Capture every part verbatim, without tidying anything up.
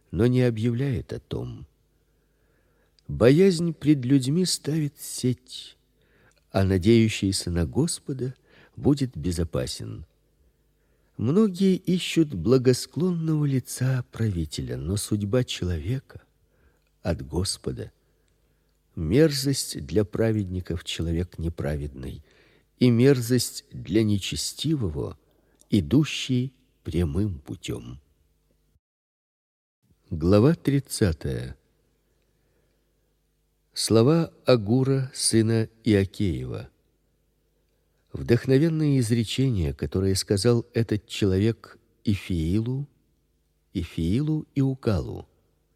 но не объявляет о том. Боязнь пред людьми ставит сеть, а надеющийся на Господа будет безопасен. Многие ищут благосклонного лица правителя, но судьба человека от Господа. Мерзость для праведников человек неправедный, и мерзость для нечестивого, идущий прямым путем. Глава тридцатая. Слова Агура, сына Иокеева. Вдохновенные изречения, которые сказал этот человек Ифиилу, Ифиилу и Укалу.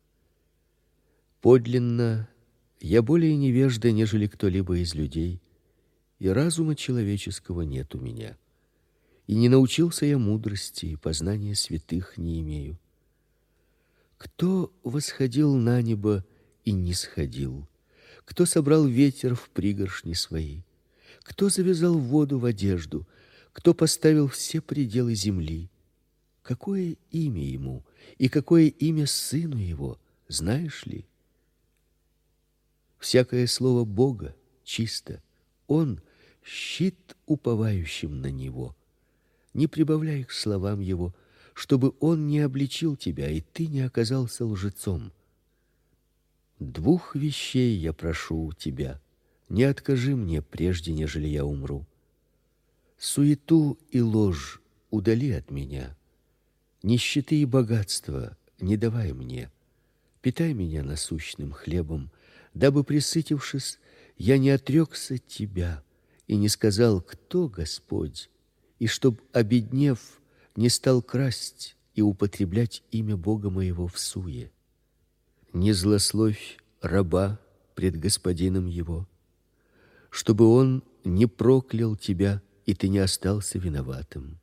Подлинно я более невежда, нежели кто-либо из людей, и разума человеческого нет у меня. И не научился я мудрости, и познания святых не имею. Кто восходил на небо и нисходил? Кто собрал ветер в пригоршни свои? Кто завязал воду в одежду? Кто поставил все пределы земли? Какое имя ему и какое имя сыну его, знаешь ли? Всякое слово Бога чисто. Он щит уповающим на него. Не прибавляй к словам его, чтобы он не обличил тебя, и ты не оказался лжецом. Двух вещей я прошу у тебя. Не откажи мне, прежде нежели я умру. Суету и ложь удали от меня. Нищеты и богатства не давай мне. Питай меня насущным хлебом, дабы, пресытившись, я не отрекся тебя и не сказал, кто Господь, и чтоб, обеднев, не стал красть и употреблять имя Бога моего всуе. Не злословь раба пред господином его, чтобы он не проклял тебя, и ты не остался виноватым.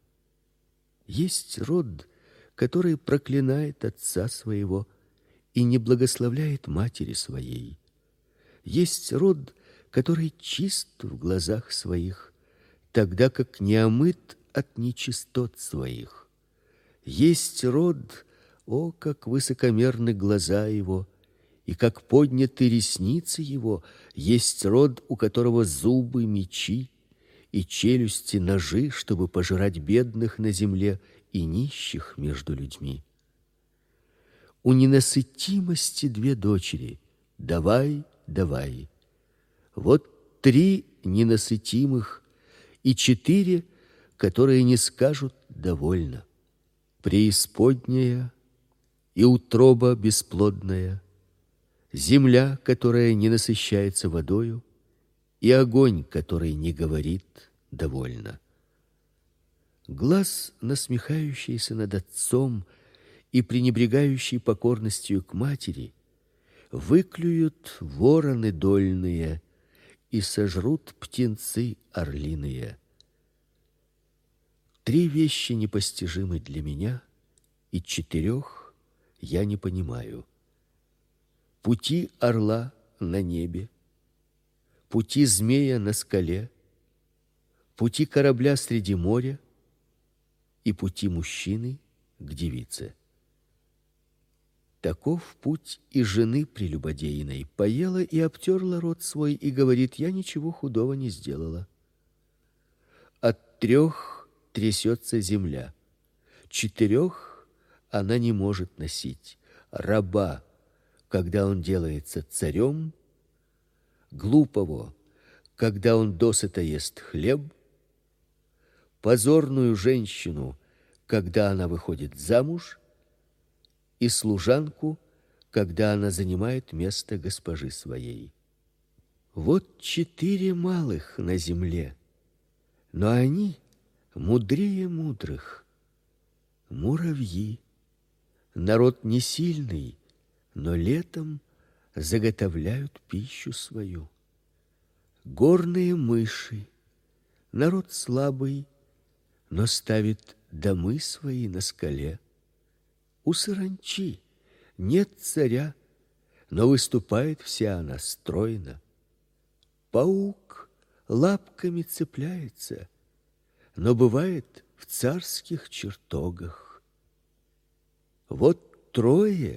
Есть род, который проклинает отца своего и не благословляет матери своей. Есть род, который чист в глазах своих, тогда как не омыт от нечистот своих. Есть род, о, как высокомерны глаза его, и как подняты ресницы его. Есть род, у которого зубы мечи, и челюсти ножи, чтобы пожирать бедных на земле и нищих между людьми. У ненасытимости две дочери. Давай, давай. Вот три ненасытимых и четыре, которые не скажут довольно. Преисподняя и утроба бесплодная, земля, которая не насыщается водою, и огонь, который не говорит довольно. Глаз, насмехающийся над отцом и пренебрегающий покорностью к матери, выклюют вороны дольные и сожрут птенцы орлиные. Три вещи непостижимы для меня, и четырех я не понимаю. Пути орла на небе, пути змея на скале, пути корабля среди моря и пути мужчины к девице. Таков путь и жены прелюбодейной. Поела и обтерла рот свой и говорит: я ничего худого не сделала. От трех трясется земля, четырех она не может носить. Раба, когда он делается царем, глупого, когда он досыта ест хлеб, позорную женщину, когда она выходит замуж, и служанку, когда она занимает место госпожи своей. Вот четыре малых на земле, но они мудрее мудрых. Муравьи, народ не сильный, но летом заготовляют пищу свою. Горные мыши, народ слабый, но ставит домы свои на скале. У саранчи нет царя, но выступает вся она стройно. Паук лапками цепляется, но бывает в царских чертогах. Вот трое